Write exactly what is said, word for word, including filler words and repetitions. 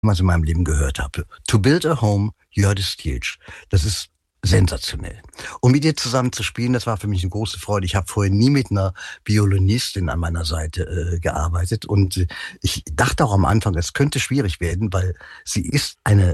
was in meinem Leben gehört habe. To Build a Home, Jördis Stierch. Das ist sensationell. Und mit ihr zusammen zu spielen, das war für mich eine große Freude. Ich habe vorher nie mit einer Violinistin an meiner Seite äh, gearbeitet und äh, ich dachte auch am Anfang, es könnte schwierig werden, weil sie ist eine